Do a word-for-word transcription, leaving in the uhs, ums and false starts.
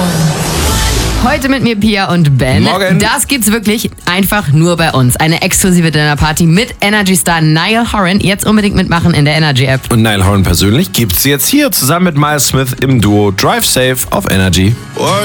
Heute mit mir Pia und Ben. Morgen. Das gibt's wirklich einfach nur bei uns. Eine exklusive Dinnerparty mit Energy-Star Niall Horan. Jetzt unbedingt mitmachen in der Energy-App. Und Niall Horan persönlich gibt's jetzt hier zusammen mit Miles Smith im Duo Drive Safe auf Energy.